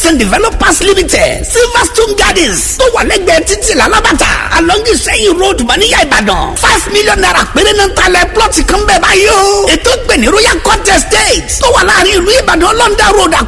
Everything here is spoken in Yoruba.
and Developers Limited Silverstone Gardens tó wà lẹ́gbẹ̀ẹ́ títì lálàbàtà along Ìṣẹ́yìn road Mọ́níyà Ìbàdàn 5 million naira péré náà talẹ̀ plọ́ọ̀tì kan bẹ́ẹ̀ báyìí o. ètò ìpè ní Royal Court Estate tó wà láàrin ìlú Ìbàdàn London road